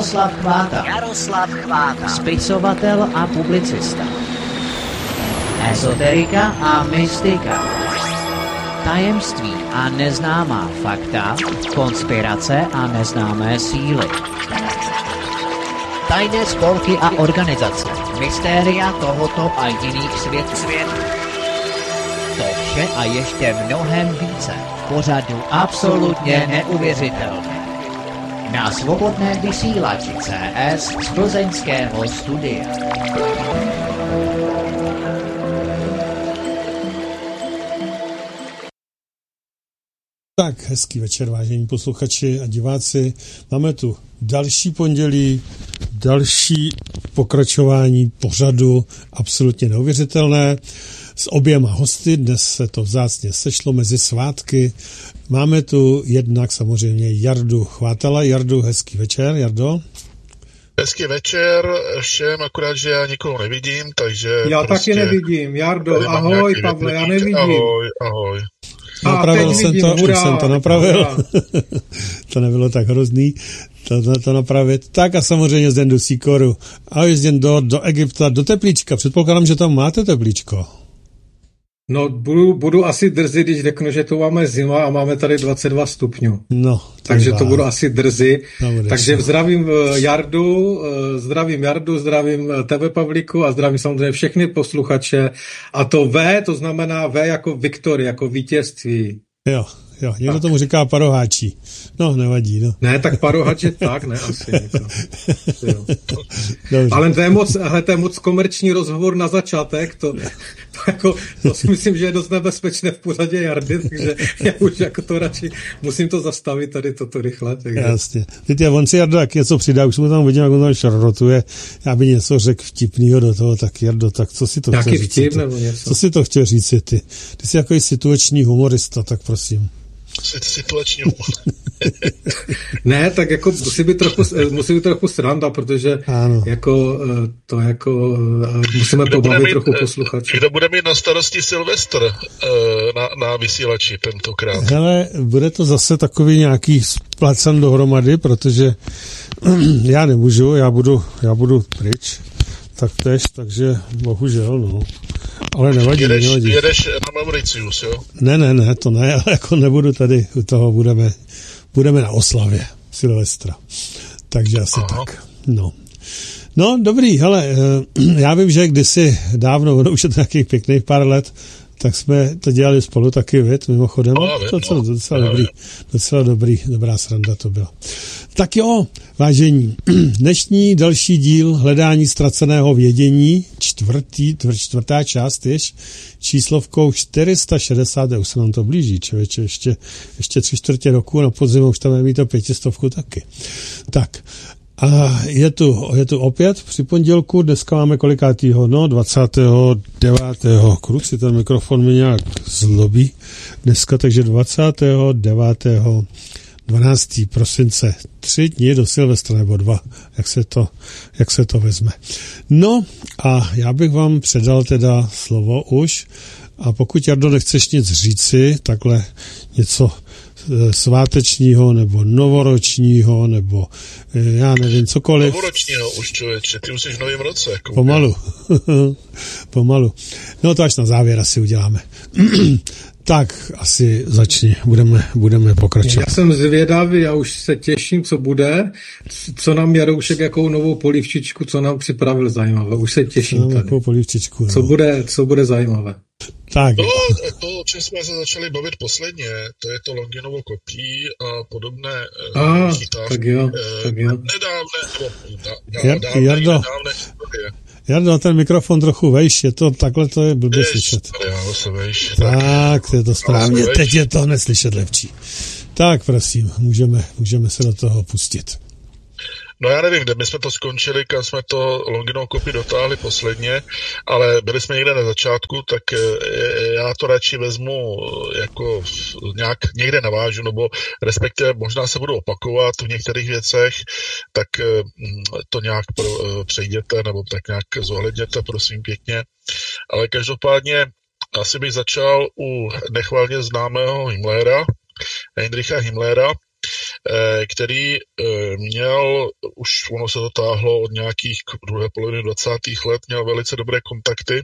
Jaroslav Chváta. Spisovatel a publicista. Ezoterika a mystika. Tajemství a neznámá fakta. Konspirace a neznámé síly. Tajné spolky a organizace. Mystéria tohoto a jiných světů. To vše a ještě mnohem více. Pořadu absolutně neuvěřitelné. Na svobodném vysílači CS z plzeňského studia. Tak, hezký večer, vážení posluchači a diváci. Máme tu další pondělí, další pokračování pořadu absolutně neuvěřitelné s oběma hosty. Dnes se to vzácně sešlo mezi svátky. Máme tu jednak samozřejmě Jardu Chvátala. Jardu, hezký večer. Jardo? Hezký večer všem, akorát, že já nikoho nevidím, takže... Já prostě taky nevidím. Jardo, ahoj, Pavle, já nevidím. Ahoj. Napravil jsem to, už jsem to napravil. To nebylo tak hrozný to napravit. Tak a samozřejmě Zden do Sikoru. A jezdím do Egypta, do Teplíčka. Předpokládám, že tam máte Teplíčko. No, budu asi drzit, když řeknu, že tu máme zima a máme tady 22 stupňů. No. Takže to budu asi drzit. No, takže zdravím Jardu, zdravím tebe, Pavlíku, a zdravím samozřejmě všechny posluchače. A to V, to znamená V jako Viktorie, jako vítězství. Jo, někdo tomu říká paroháčí. No, nevadí, no. Ne, tak paroháč je tak, ne, asi něco. Ale to je moc komerční rozhovor na začátek, to si myslím, že je dost nebezpečné v pořadě Jardy, takže já už jako to radši musím to zastavit tady toto rychle. Takže. Jasně. Teď on si Jardo jak něco přidá, už mu tam vidím, jak on tam šarotuje, já by něco řekl vtipnýho do toho, tak Jardo, tak co si to chtěl říct? Vtip nebo něco? Co si to chtěl říct ty? Ty jsi jako situační humorista, tak prosím. Situační humor. Ne, tak jako musí být trochu sranda, protože musíme pobavit trochu posluchače. Kdo bude mít na starosti Silvestr na vysílači tentokrát? Hele, bude to zase takový nějaký splacan dohromady, protože já nemůžu, já budu pryč, takže bohužel, no. Ale nevadí. Jedeš na Mauricius, jo? Ne, to ne, ale jako nebudu tady u toho, budeme na oslavě Silvestra. Takže asi tak. No, dobrý, hele, já vím, že kdysi dávno, už je to nějakých pěkných pár let, tak jsme to dělali spolu taky, mimochodem. Docela dobrá sranda to byla. Tak jo, vážení, dnešní další díl Hledání ztraceného vědění, čtvrtá část jež číslovkou 460, už se nám to blíží, člověče, ještě 3/4 roku, na podzim už tam mít to 500 taky. Tak, a je tu opět při pondělku, dneska máme kolikátýho, 29. Kruci, ten mikrofon mi nějak zlobí dneska, takže 29. 12. prosince, 3 dny do Silvestra, nebo 2, jak se to vezme. No a já bych vám předal teda slovo už, a pokud, Jardo, nechceš nic říci, takhle něco svátečního, nebo novoročního, nebo já nevím, cokoliv. Novoročního už, člověče, ty už jsi v novém roce. Jako Pomalu. No to až na závěr asi uděláme. Tak asi začni, budeme pokračovat. Já jsem zvědavý, já už se těším, co bude, co nám Jaroušek, jakou novou polívčičku, co nám připravil zajímavé. Už se těším tady. Jakou polívčičku, Co bude zajímavé. Tak. To, o čem jsme se začali bavit posledně, to je to Longinovo kopí a podobné chytávky. Tak jo. Nedávné Jardo, ten mikrofon trochu vejš, takhle to je blbě slyšet. Tak, je to správně, teď je to neslyšet lepší. Tak, prosím, můžeme se do toho pustit. No já nevím, kde my jsme to skončili, kam jsme to Longinovo kopí dotáhli posledně, ale byli jsme někde na začátku, tak já to radši vezmu jako někde navážu, nebo respektive možná se budu opakovat v některých věcech, tak to nějak přejděte, nebo tak nějak zohledněte, prosím pěkně. Ale každopádně asi bych začal u nechvalně známého Himmlera, Heinricha Himmlera, který měl, už ono se to táhlo od nějakých druhé poloviny 20. let, měl velice dobré kontakty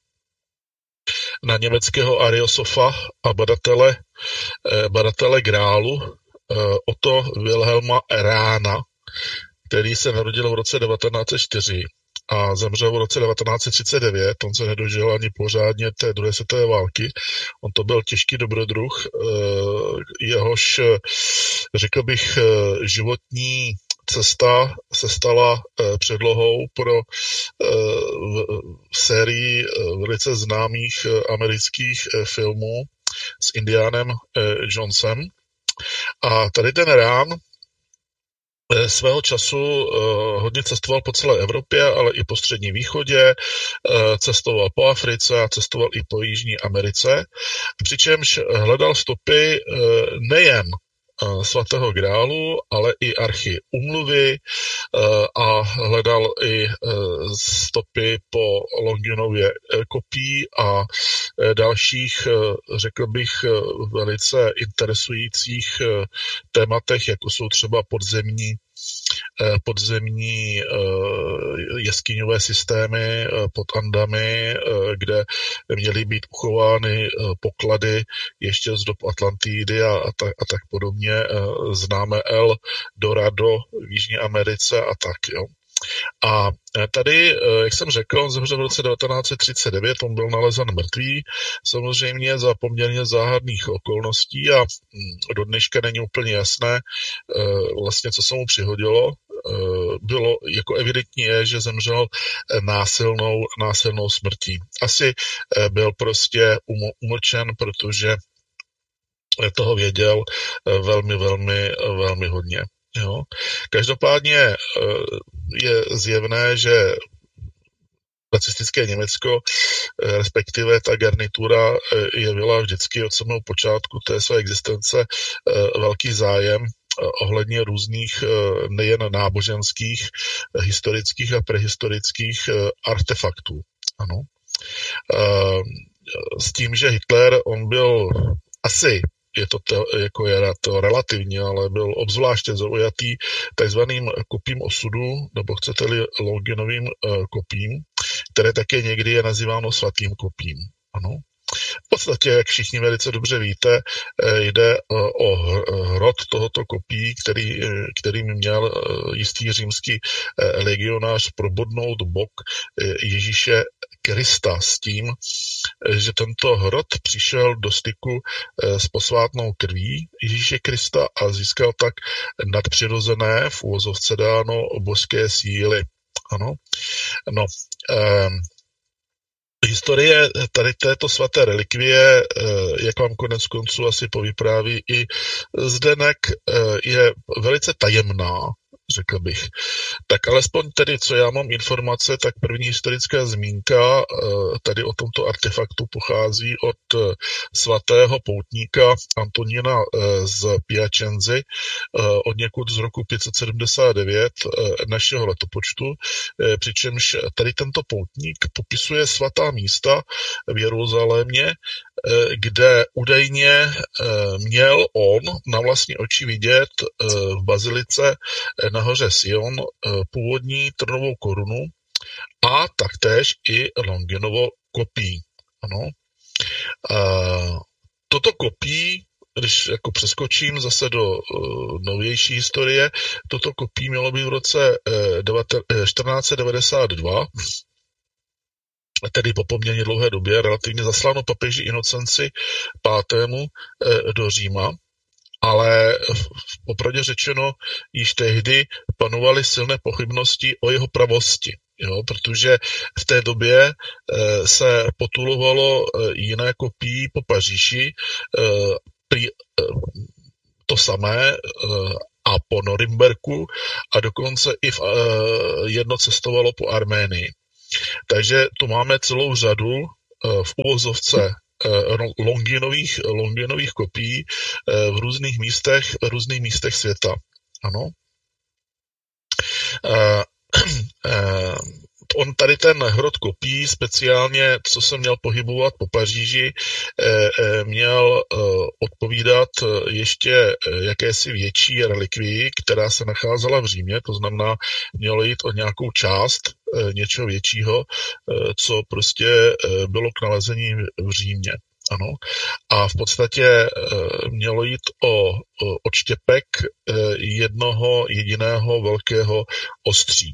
na německého Ariosofa a badatele Grálu, Otto Wilhelma Rahna, který se narodil v roce 1904 a zemřel v roce 1939. On se nedožil ani pořádně té druhé světové války. On to byl těžký dobrodruh, jehož, řekl bych, životní cesta se stala předlohou pro sérii velice známých amerických filmů s Indianem Jonesem. A tady ten Rahn svého času hodně cestoval po celé Evropě, ale i po Středním východě, cestoval po Africe a cestoval i po Jižní Americe, přičemž hledal stopy nejen svatého Grálu, ale i archy Úmluvy a hledal i stopy po Longinově kopí a dalších, řekl bych, velice interesujících tématech, jako jsou třeba podzemní jeskyňové systémy pod Andami, kde měly být uchovány poklady ještě z dob Atlantidy a tak podobně. Známe El Dorado v Jižní Americe a tak, jo. A tady, jak jsem řekl, on zemřel v roce 1939, on byl nalezen mrtvý, samozřejmě za poměrně záhadných okolností a do dneška není úplně jasné vlastně, co se mu přihodilo. Bylo jako evidentní je, že zemřel násilnou smrtí. Asi byl prostě umlčen, protože toho věděl velmi hodně. Jo. Každopádně je zjevné, že nacistické Německo, respektive ta garnitura, jevila vždycky od samého počátku té své existence velký zájem ohledně různých nejen náboženských, historických a prehistorických artefaktů. Ano. S tím, že Hitler, on byl asi, je to relativně, ale byl obzvláště zaujatý takzvaným kopím osudu, nebo chcete-li Longinovým kopím, které také někdy je nazýváno svatým kopím. Ano. V podstatě, jak všichni velice dobře víte, jde o hrot tohoto kopí, kterým měl jistý římský legionář probodnout bok Ježíše Krista s tím, že tento hrot přišel do styku s posvátnou krví Ježíše Krista a získal tak nadpřirozené, v uvozovce dáno, božské síly. Ano. No, historie tady této svaté relikvie, jak vám konec konců asi povypráví i Zdenek, je velice tajemná, řekl bych. Tak alespoň tedy, co já mám informace, tak první historická zmínka tady o tomto artefaktu pochází od svatého poutníka Antonína z Piacenzy od někud z roku 579 našeho letopočtu, přičemž tady tento poutník popisuje svatá místa v Jeruzalémě, kde údajně měl on na vlastní oči vidět v bazilice na hoře Sion původní trnovou korunu a taktéž i Longinovo kopí. Ano. Toto kopí, když jako přeskočím zase do novější historie, toto kopí mělo být v roce 1492, tedy po poměrně dlouhé době, relativně zasláno papeži Inocenci V. do Říma, ale popravdě řečeno již tehdy panovaly silné pochybnosti o jeho pravosti, jo, protože v té době se potulovalo jiné kopí po Paříži, to samé a po Norimberku a dokonce i jedno cestovalo po Arménii. Takže tu máme celou řadu v uvozovce Longinových kopií v různých místech světa. Ano. on tady ten hrot kopií, speciálně, co se měl pohybovat po Paříži, měl odpovídat ještě jakési větší relikvii, která se nacházela v Římě, to znamená, mělo jít o nějakou část něčeho většího, co prostě bylo k nalezení v Římě. Ano. A v podstatě mělo jít o odštěpek jednoho jediného velkého ostří.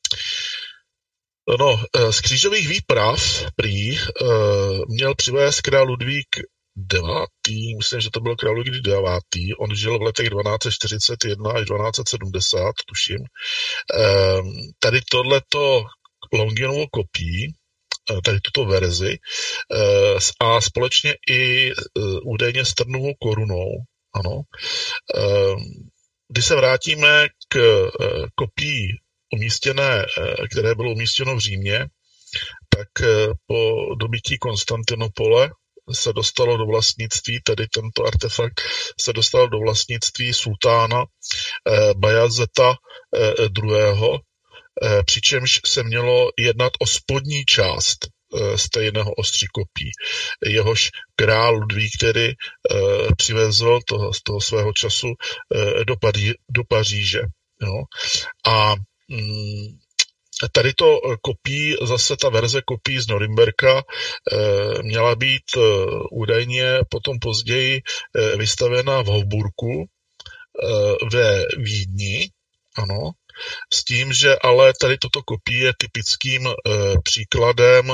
No, z křížových výprav prý měl přivést král Ludvík IX., myslím, že to byl král Ludvík IX., on žil v letech 1241 až 1270, tuším. Tady tohleto Longinovo kopii, tady tuto verzi, a společně i údajně s trnovou korunou. Ano. Když se vrátíme k kopii umístěné, které bylo umístěno v Římě, tak po dobytí Konstantinopole se dostalo do vlastnictví, tedy tento artefakt se dostal do vlastnictví sultána Bajazeta II., přičemž se mělo jednat o spodní část stejného ostří kopí. Jehož král Ludvík tedy přivezl toho svého času do Paříže. Jo. A tady to kopí, zase ta verze kopí z Norimberka měla být údajně potom později vystavena v Hofburgu ve Vídni, ano, s tím, že ale tady toto kopí je typickým příkladem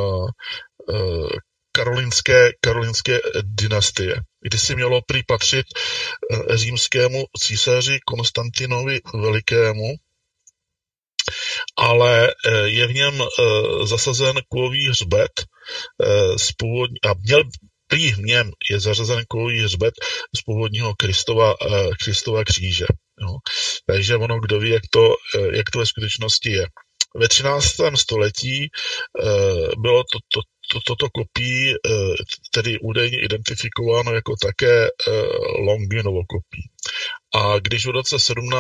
karolínské dynastie, kdy si mělo prý patřit římskému císaři Konstantinovi Velikému, ale je v něm zasazen kovový hřbet prý v něm je zařazen kovový hřbet z původního Kristova kříže. Jo. Takže ono, kdo ví, jak to ve skutečnosti je. Ve 13. století bylo toto kopí tedy údajně identifikováno jako také Longinovo kopí. A když v roce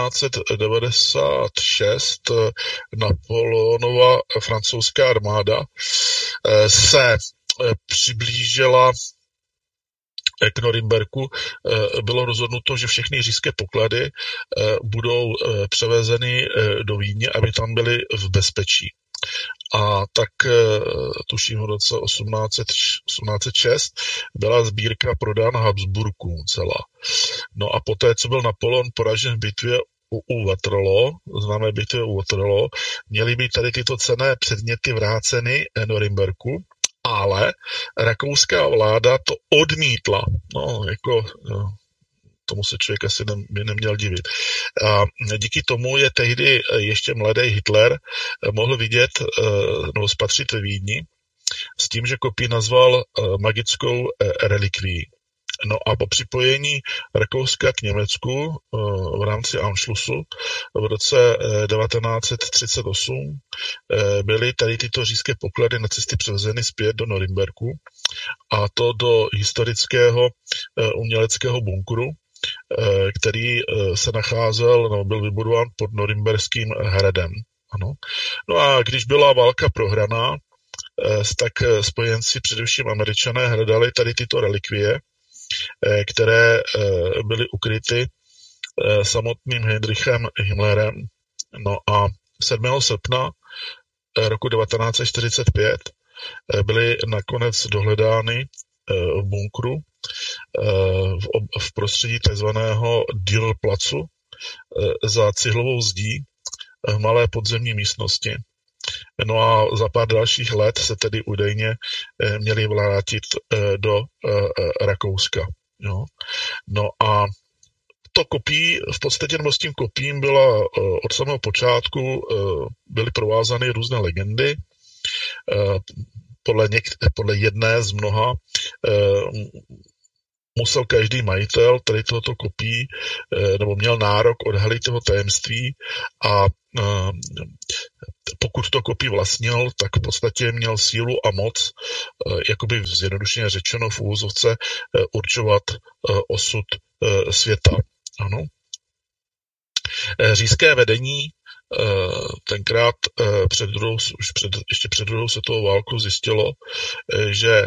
1796 Napoleonova francouzská armáda se přiblížila k Norimberku, bylo rozhodnuto, že všechny říšské poklady budou převezeny do Vídně, aby tam byly v bezpečí. A tak tuším v roce 1806 byla sbírka prodána Habsburkům celá. No a poté, co byl Napoleon poražen v bitvě u Waterloo, známé bitvě u Waterloo, měly být tady tyto cenné předměty vráceny Norimberku, ale rakouská vláda to odmítla. No, jako tomu se člověk asi neměl divit. A díky tomu je tehdy ještě mladý Hitler mohl vidět nebo spatřit ve Vídni s tím, že kopii nazval magickou relikvií. No a po připojení Rakouska k Německu v rámci Anschlussu v roce 1938 byly tady tyto říšské poklady nacisty převezeny zpět do Norimberku, a to do historického uměleckého bunkru, který se nacházel, nebo byl vybudován pod Norimberským hradem. Ano. No a když byla válka prohraná, tak spojenci, především Američané, hledali tady tyto relikvie, které byly ukryty samotným Heinrichem Himmlerem. No a 7. srpna roku 1945 byly nakonec dohledány v bunkru v prostředí takzvaného Dürrplacu za cihlovou zdí v malé podzemní místnosti. No a za pár dalších let se tedy údajně měli vrátit do Rakouska. Jo. No a to kopí, v podstatě nebo s tím kopím byla od samého počátku byly provázány různé legendy. Podle jedné z mnoha musel každý majitel tady tohoto kopí nebo měl nárok odhalit jeho tajemství, a pokud to kopí vlastnil, tak v podstatě měl sílu a moc, jakoby zjednodušeně řečeno v úvozovce, určovat osud světa. Ano. Říšské vedení tenkrát ještě před druhou světovou válkou zjistilo, že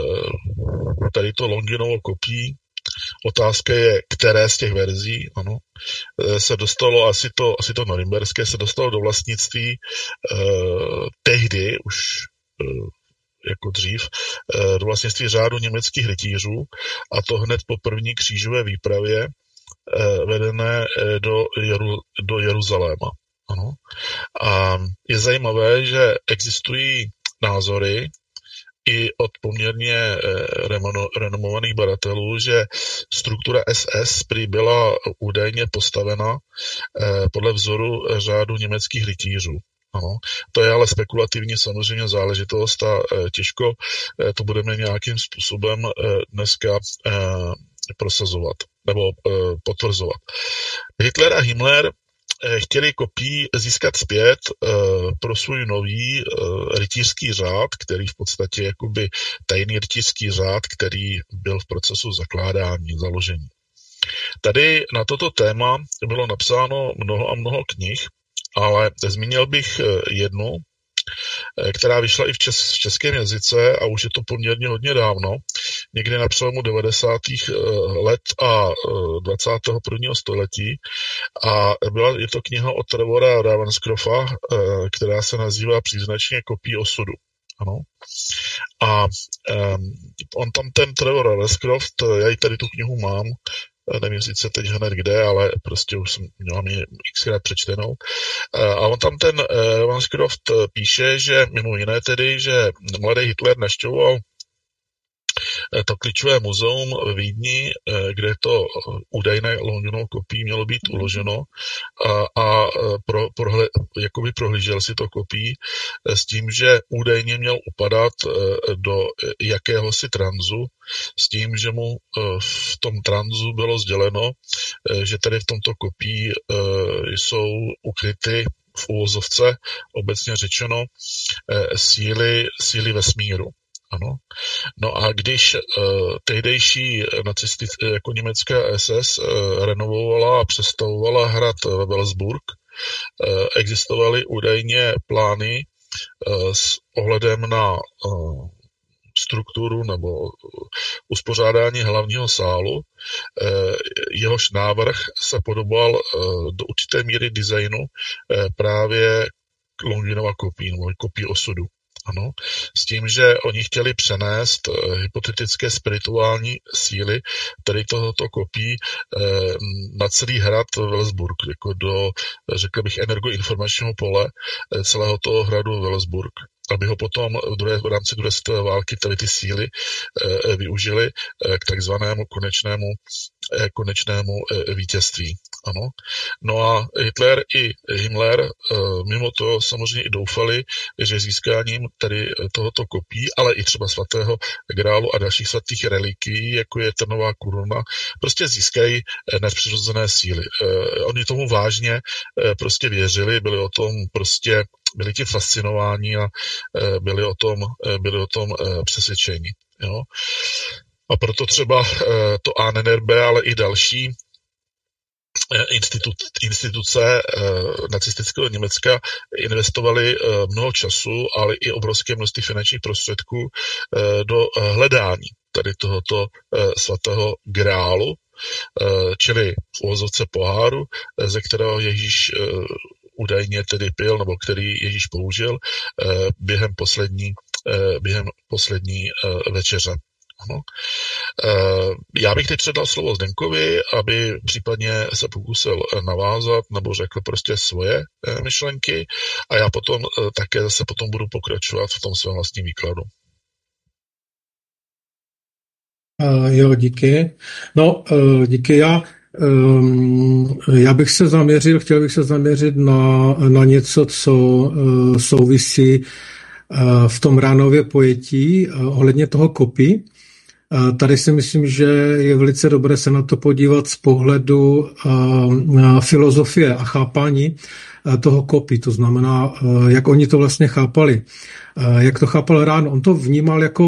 tady to Longinovo kopí, otázka je, které z těch verzí, ano, se dostalo, asi to norimberské, se dostalo do vlastnictví tehdy už jako dřív, do vlastnictví řádu německých rytířů, a to hned po první křížové výpravě vedené do Jeruzaléma. Ano. A je zajímavé, že existují názory i od poměrně renomovaných badatelů, že struktura SS prý byla údajně postavena podle vzoru řádu německých rytířů. Ano, to je ale spekulativní samozřejmě záležitost a těžko to budeme nějakým způsobem dneska prosazovat nebo potvrzovat. Hitler a Himmler chtěli kopii získat zpět pro svůj nový rytířský řád, který v podstatě jakoby tajný rytířský řád, který byl v procesu zakládání, založení. Tady na toto téma bylo napsáno mnoho a mnoho knih, ale zmínil bych jednu, která vyšla i v českém jazyce a už je to poměrně hodně dávno, někdy na přelomu 90. let a 21. století. A je to kniha od Trevora Ravenscrofta, která se nazývá příznačně Kopí osudu. Ano. A on tam ten Trevor Ravenscroft, já i tady tu knihu mám, nevím sice teď hned kde, ale prostě už jsem měl ji xkrát přečtenou. A on tam ten Ravenscroft píše, že mimo jiné tedy, že mladý Hitler navštěvoval to klíčové muzeum ve Vídni, kde to údajné Longinovo kopí mělo být uloženo a jakoby prohlížel si to kopí s tím, že údajně měl upadat do jakéhosi tranzu, s tím, že mu v tom tranzu bylo sděleno, že tady v tomto kopí jsou ukryty v uvozovce, obecně řečeno, síly vesmíru. Ano. No a když tehdejší jako německá SS renovovala a přestavovala hrad Welsburg, existovaly údajně plány s ohledem na strukturu nebo uspořádání hlavního sálu. Jehož návrh se podobal do určité míry designu právě Longinova kopí, nebo kopí osudu. Ano, s tím, že oni chtěli přenést hypotetické spirituální síly tady tohoto kopí na celý hrad Welsburg, jako do, řekl bych, energoinformačního pole celého toho hradu Welsburg, aby ho potom v rámci druhé světové války tady ty síly využili k takzvanému konečnému vítězství. Ano. No a Hitler i Himmler mimo to samozřejmě i doufali, že získáním tady tohoto kopí, ale i třeba svatého grálu a dalších svatých relikví, jako je trnová koruna, prostě získají nadpřirozené síly. Oni tomu vážně prostě věřili, byli tím fascinováni a byli o tom přesvědčeni. Jo? A proto třeba to ANNRB, ale i další instituce nacistického Německa investovaly mnoho času, ale i obrovské množství finančních prostředků do hledání tady tohoto svatého grálu, čili v uvozovce poháru, ze kterého Ježíš údajně tedy pil, nebo který Ježíš použil během poslední večeře. Ano. Já bych teď předal slovo Zdenkovi, aby případně se pokusil navázat nebo řekl prostě svoje myšlenky a já potom také zase budu pokračovat v tom svém vlastním výkladu. Jo, díky. No, díky. Já bych se chtěl bych se zaměřit na něco, co souvisí v tom Ránově pojetí ohledně toho kopí. Tady si myslím, že je velice dobré se na to podívat z pohledu filozofie a chápání toho kopí. To znamená, jak oni to vlastně chápali. Jak to chápal Rán. On to vnímal jako